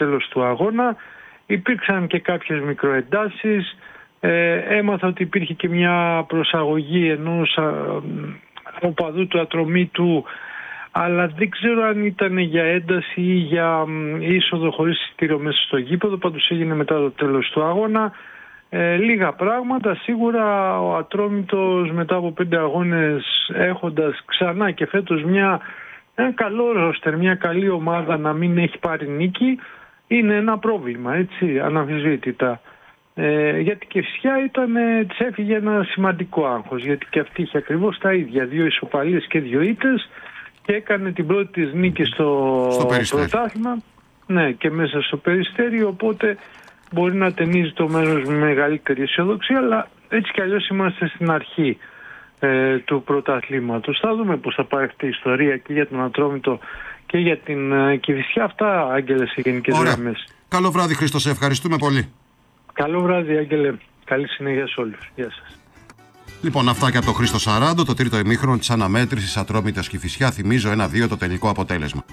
τέλος του αγώνα. Υπήρξαν και κάποιες μικροεντάσεις. Έμαθα ότι υπήρχε και μια προσαγωγή ενός οπαδού του Ατρομήτου, αλλά δεν ξέρω αν ήταν για ένταση ή για είσοδο χωρίς εισιτήριο μέσα στο γήπεδο. Πάντως έγινε μετά το τέλος του αγώνα. Λίγα πράγματα. Σίγουρα ο Ατρόμητος μετά από 5 αγώνες, έχοντας ξανά και φέτος ένα καλό ρόστερ, μια καλή ομάδα, να μην έχει πάρει νίκη, είναι ένα πρόβλημα, έτσι, αναμφισβήτητα. Γιατί και Κηφισιά της έφυγε ένα σημαντικό άγχος, γιατί και αυτή είχε ακριβώς τα ίδια, 2 ισοπαλίες και 2 ήττες, και έκανε την πρώτη της νίκη στο πρωτάθλημα, ναι, και μέσα στο Περιστέρι, οπότε μπορεί να ταινίζει το μέρος με μεγαλύτερη αισιοδοξία, αλλά έτσι κι αλλιώς είμαστε στην αρχή του πρωταθλήματος. Θα δούμε πώς θα πάει αυτή η ιστορία και για τον Ατρόμητο και για την Κηφισιά. Αυτά, Άγγελε, σε γενικές γραμμές. Καλό βράδυ, Χρήστο, σε ευχαριστούμε πολύ. Καλό βράδυ, Άγγελε. Καλή συνέχεια σε όλους. Γεια σας. Λοιπόν, αυτά και από τον Χρήστο Σαράντο, το τρίτο ημίχρονο της αναμέτρησης Ατρόμητος Κηφισιά. Θυμίζω 1-2 το τελικό αποτέλεσμα.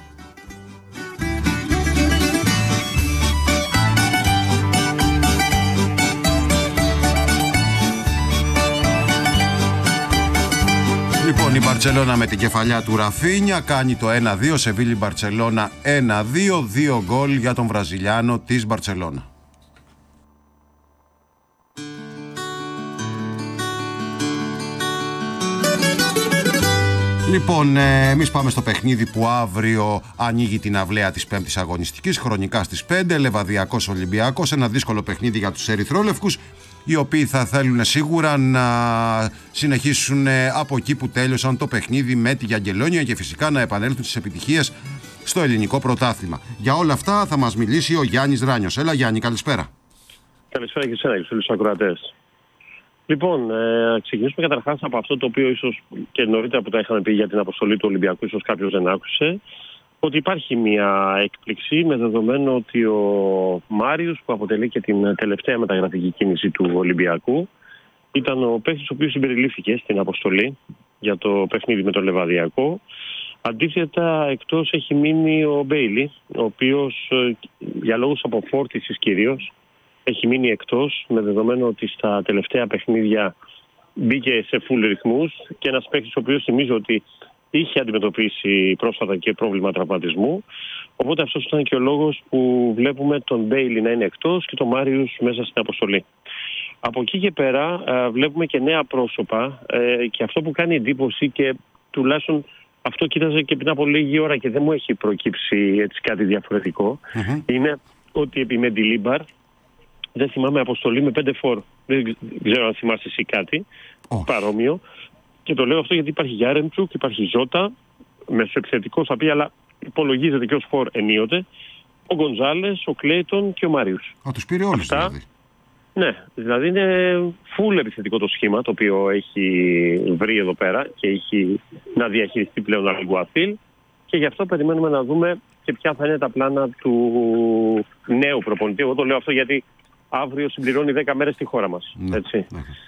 Λοιπόν, η Μπαρτσελώνα με την κεφαλιά του Ραφίνια κάνει το 1-2. Σεβίλη Μπαρτσελώνα 1-2. 2 γκολ για τον Βραζιλιάνο της Μπαρτσελώνα. Λοιπόν, εμείς πάμε στο παιχνίδι που αύριο ανοίγει την αυλαία της 5ης αγωνιστικής, χρονικά στις 5, Λεβαδιακός Ολυμπιακός, ένα δύσκολο παιχνίδι για τους ερυθρόλευκους, οι οποίοι θα θέλουν σίγουρα να συνεχίσουν από εκεί που τέλειωσαν το παιχνίδι με τη Γιαγγελόνια και φυσικά να επανέλθουν στις επιτυχίες στο ελληνικό πρωτάθλημα. Για όλα αυτά θα μας μιλήσει ο Γιάννης Ράνιος. Έλα Γιάννη, καλησπέρα. Καλησπέρα και εσένα και στους ακροατές. Λοιπόν, ξεκινήσουμε καταρχάς από αυτό το οποίο ίσως και νωρίτερα που τα είχαμε πει για την αποστολή του Ολυμπιακού, ίσως κάποιος δεν άκουσε, ότι υπάρχει μια έκπληξη με δεδομένο ότι ο Μάριος, που αποτελεί και την τελευταία μεταγραφική κίνηση του Ολυμπιακού, ήταν ο παίκτης ο οποίος συμπεριλήφθηκε στην αποστολή για το παιχνίδι με τον Λεβαδιακό. Αντίθετα, εκτός έχει μείνει ο Μπέιλι, ο οποίος για λόγους αποφόρτισης κυρίως έχει μείνει εκτός, με δεδομένο ότι στα τελευταία παιχνίδια μπήκε σε full ρυθμούς, και ένας παίκτης ο οποίος θυμίζω ότι είχε αντιμετωπίσει πρόσφατα και πρόβλημα τραυματισμού. Οπότε αυτός ήταν και ο λόγος που βλέπουμε τον Μπέιλι να είναι εκτός και τον Μάριους μέσα στην αποστολή. Από εκεί και πέρα βλέπουμε και νέα πρόσωπα, και αυτό που κάνει εντύπωση, και τουλάχιστον αυτό κοίταζε και πριν από λίγη ώρα και δεν μου έχει προκύψει έτσι κάτι διαφορετικό, είναι ότι επί Μεντιλίμπαρ δεν θυμάμαι αποστολή με 5 φορ. Δεν ξέρω αν θυμάσαι εσύ κάτι παρόμοιο. Και το λέω αυτό γιατί υπάρχει Γιάρεμτσουκ, υπάρχει Ζώτα, μεσοεπιθετικός θα πει, αλλά υπολογίζεται και ως φορ ενίοτε, ο Γκονζάλες, ο Κλέιτον και ο Μάριους. Τους πήρε όλους δηλαδή. Ναι, δηλαδή είναι full επιθετικό το σχήμα το οποίο έχει βρει εδώ πέρα και έχει να διαχειριστεί πλέον ο Αλγκουαθίλ, και γι' αυτό περιμένουμε να δούμε και ποια θα είναι τα πλάνα του νέου προπονητή. Εγώ το λέω αυτό γιατί αύριο συμπληρώνει 10 μέρες στη χώρα μας. Έτσι.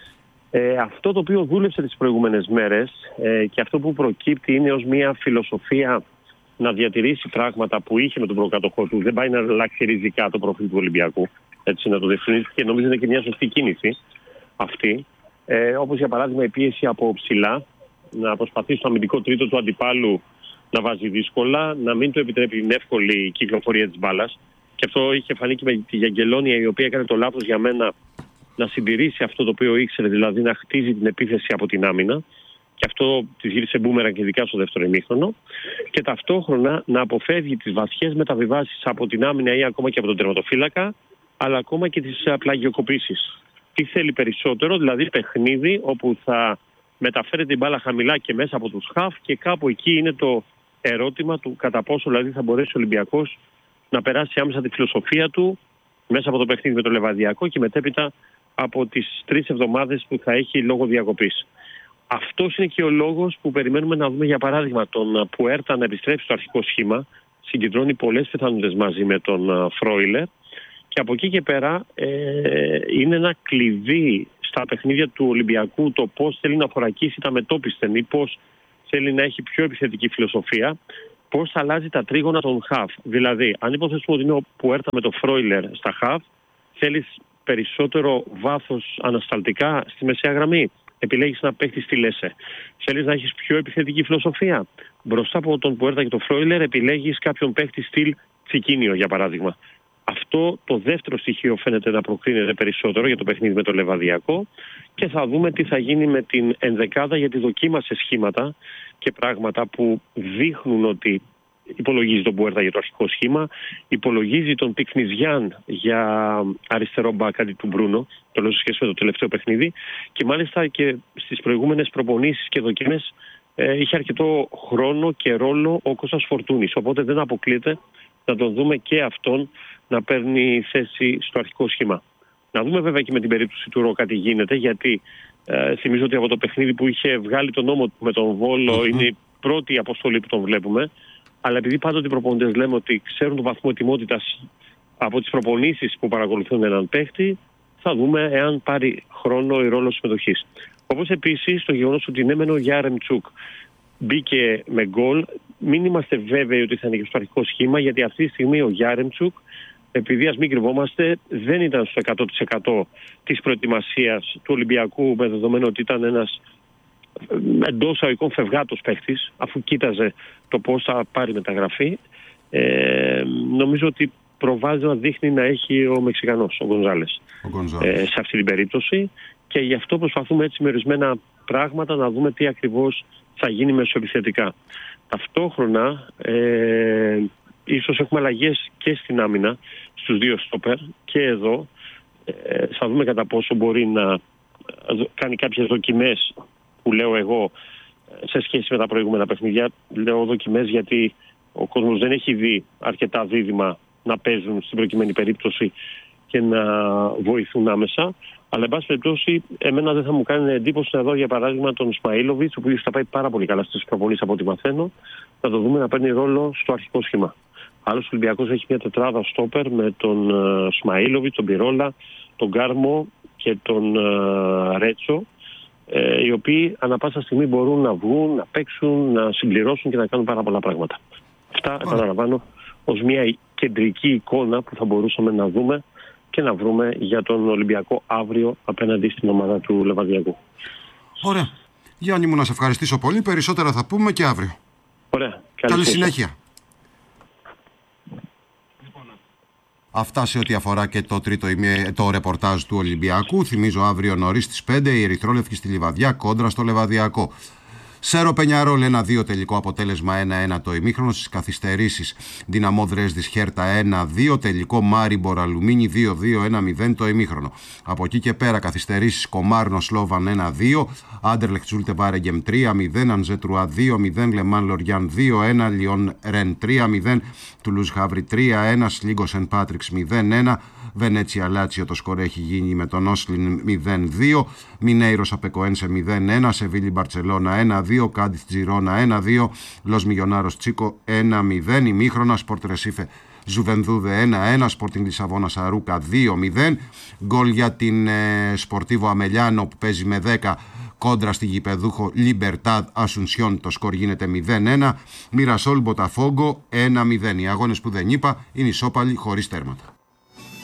Αυτό το οποίο δούλεψε τις προηγούμενες μέρες, και αυτό που προκύπτει είναι ως μια φιλοσοφία να διατηρήσει πράγματα που είχε με τον προκατοχό του. Δεν πάει να αλλάξει ριζικά το προφίλ του Ολυμπιακού. Έτσι, να το διευθυνήσει, και νομίζω είναι και μια σωστή κίνηση αυτή. Όπως για παράδειγμα η πίεση από ψηλά, να προσπαθεί στο αμυντικό τρίτο του αντιπάλου να βάζει δύσκολα, να μην του επιτρέπει την εύκολη κυκλοφορία της μπάλας. Και αυτό είχε φανεί και με τη Γιαγγελόνια, η οποία έκανε το λάθος για μένα να συντηρήσει αυτό το οποίο ήξερε, δηλαδή να χτίζει την επίθεση από την άμυνα. Και αυτό της γύρισε μπούμεραν και ειδικά στο δεύτερο ημίχρονο. Και ταυτόχρονα να αποφεύγει τις βαθιές μεταβιβάσεις από την άμυνα ή ακόμα και από τον τερματοφύλακα, αλλά ακόμα και τις πλαγιοκοπήσεις. Τι θέλει περισσότερο, δηλαδή παιχνίδι όπου θα μεταφέρει την μπάλα χαμηλά και μέσα από τους χαφ, και κάπου εκεί είναι το ερώτημα του κατά πόσο δηλαδή θα μπορέσει ο Ολυμπιακός να περάσει άμεσα τη φιλοσοφία του μέσα από το παιχνίδι με το Λεβαδιακό και μετέπειτα από τις 3 εβδομάδες που θα έχει λόγω διακοπής. Αυτός είναι και ο λόγος που περιμένουμε να δούμε, για παράδειγμα, τον Πουέρτα να επιστρέψει στο αρχικό σχήμα. Συγκεντρώνει πολλές πιθανότητες μαζί με τον Φρόιλερ. Και από εκεί και πέρα είναι ένα κλειδί στα παιχνίδια του Ολυμπιακού το πώς θέλει να θωρακίσει τα μετόπιστεν ή πώς θέλει να έχει πιο επιθετική φιλοσοφία. πώς αλλάζει τα τρίγωνα των χαφ. Δηλαδή, αν υποθέσουμε ότι είναι ο Πουέρτα με το Φρόιλερ στα χαφ, θέλεις περισσότερο βάθος ανασταλτικά στη μεσαία γραμμή. Επιλέγεις να παίχτης στη Λέσσε. Θέλεις να έχεις πιο επιθετική φιλοσοφία. Μπροστά από τον Πουέρτα και τον Φρόιλερ επιλέγεις κάποιον παίχτη στυλ Τσικίνιο, για παράδειγμα. Αυτό το δεύτερο στοιχείο φαίνεται να προκρίνεται περισσότερο για το παιχνίδι με το Λεβαδιακό και θα δούμε τι θα γίνει με την ενδεκάδα, γιατί δοκίμασε σχήματα και πράγματα που δείχνουν ότι υπολογίζει τον Πουέρτα για το αρχικό σχήμα, υπολογίζει τον Πικνιζιάν για αριστερό μπακ αντί του Μπρούνο, το λέω σε σχέση με το τελευταίο παιχνίδι, και μάλιστα και στις προηγούμενες προπονήσεις και δοκίμες είχε αρκετό χρόνο και ρόλο ο Κώστας Φορτούνης, οπότε δεν αποκλείεται να τον δούμε και αυτόν να παίρνει θέση στο αρχικό σχήμα. Να δούμε βέβαια και με την περίπτωση του Ρο κάτι γίνεται, γιατί θυμίζω ότι από το παιχνίδι που είχε βγάλει τον νόμο με τον Βόλο είναι η πρώτη αποστολή που τον βλέπουμε. Αλλά επειδή πάντοτε οι προπονητές λέμε ότι ξέρουν τον βαθμό ετοιμότητας από τις προπονήσεις που παρακολουθούν έναν παίχτη, θα δούμε εάν πάρει χρόνο ή ρόλο συμμετοχής. Όπως επίσης το γεγονός ότι ναι, μεν ο Γιάρεμτσουκ μπήκε με γκολ, μην είμαστε βέβαιοι ότι θα είναι και στο αρχικό σχήμα, γιατί αυτή τη στιγμή ο Γιάρεμτσουκ, επειδή ας μην κρυβόμαστε, δεν ήταν στο 100% της προετοιμασίας του Ολυμπιακού, με δεδομένο ότι ήταν ένας εντός αγωγικών φευγάτος παίχτης, αφού κοίταζε το πώς θα πάρει μεταγραφή. Νομίζω ότι προβάζει να δείχνει να έχει ο Μεξικανός, ο Γκονζάλες, σε αυτή την περίπτωση, και γι' αυτό προσπαθούμε έτσι με ορισμένα πράγματα να δούμε τι ακριβώς θα γίνει μεσοεπιθετικά. Ταυτόχρονα ίσως έχουμε αλλαγές και στην άμυνα στους δύο στόπερ, και εδώ θα δούμε κατά πόσο μπορεί να κάνει κάποιες δοκιμές που λέω εγώ σε σχέση με τα προηγούμενα παιχνίδια. Λέω δοκιμές γιατί ο κόσμος δεν έχει δει αρκετά δίδυμα να παίζουν στην προκειμένη περίπτωση και να βοηθούν άμεσα. Αλλά εν πάση περιπτώσει, εμένα δεν θα μου κάνει εντύπωση να δω για παράδειγμα τον Σμαΐλοβιτς, ο οποίος θα πάει πάρα πολύ καλά στις προπονήσεις από ό,τι μαθαίνω, να το δούμε να παίρνει ρόλο στο αρχικό σχήμα. Άλλος Ολυμπιακός έχει μια τετράδα στόπερ με τον Σμαΐλοβιτς, τον Πιρόλα, τον Γκάρμο και τον Ρέτσο, οι οποίοι ανά πάσα στιγμή μπορούν να βγουν, να παίξουν, να συμπληρώσουν και να κάνουν πάρα πολλά πράγματα. Αυτά επαναλαμβάνω ως μια κεντρική εικόνα που θα μπορούσαμε να δούμε και να βρούμε για τον Ολυμπιακό αύριο απέναντι στην ομάδα του Λεβαδιακού. Ωραία. Γιάννη μου, να σε ευχαριστήσω πολύ. Περισσότερα θα πούμε και αύριο. Ωραία. Καλή συνέχεια. Αυτά σε ό,τι αφορά και το ρεπορτάζ του Ολυμπιακού. Θυμίζω αύριο νωρίς στις 5 οι ερυθρόλευκοι στη Λιβαδιά κόντρα στο Λεβαδιακό. Σέρο Πενιαρόλ 1-2 τελικό αποτέλεσμα 1-1 το ημίχρονο. Στις καθυστερήσεις Δυναμό Δρέσδης Χέρτα 1-2 τελικό Μάριμπορ Αλουμίνι 2-2 1-0 το ημίχρονο. Από εκεί και πέρα καθυστερήσεις Κομάρνο Σλόβαν 1-2 Άντερλεχτ Ζούλτε Βάρεγκεμ 3-0 Ανζέτρουα 2-0 Λεμάν Λοριάν 2-1 Λιόν Ρεν 3-0 Τουλούζ Χαύρι 3-1 Σλίγκο Σεν Πάτριξ 0-1 Βενέτσια Λάτσιο το σκορ έχει γίνει με τον Όσλιν 0-2 Μινέιρος Απεκοένσε 0-1 Σεβίλη Μπαρτσελώνα 1-2 Κάντιθ Τζιρόνα 1-2 Λος Μιγιονάρος Τσίκο 1-0 ημίχρονα Σπορτ Ρεσίφε Ζουβενδούδε 1-1 Σπορτινγκ Λισαβόνα Σαρούκα 2-0 γκολ για την Σπορτίβο Αμελιάνο που παίζει με 10 κόντρα στη γηπεδούχο Λιμπερτάδ Ασουνσιόν το σκορ γίνεται 0-1 Μιρασόλ Μποταφόγκο 1-0. Οι αγώνες που δεν είπα είναι ισόπαλοι χωρίς τέρματα.